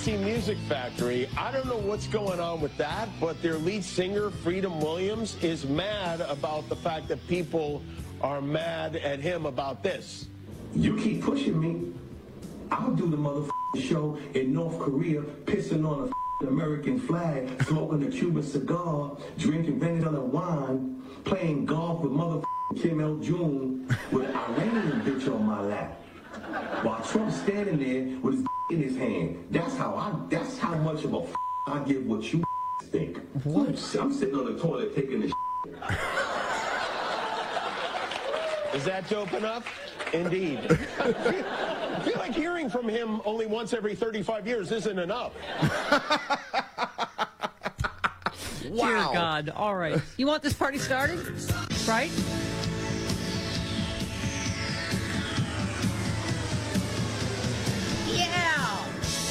Dixie Music Factory. I don't know what's going on with that, but their lead singer, Freedom Williams, is mad about the fact that people are mad at him about this. You keep pushing me, I'll do the motherfucking show in North Korea, pissing on a American flag, smoking a Cuban cigar, drinking Venezuelan wine, playing golf with motherfucking Kim Il-jung with an Iranian bitch on my lap. While Trump's standing there with his in his hand. That's how much of a I give what you think. What? I'm sitting on the toilet taking this Is that dope enough? Indeed. I feel like hearing from him only once every 35 years isn't enough. Wow. Dear God. All right. You want this party started? Right?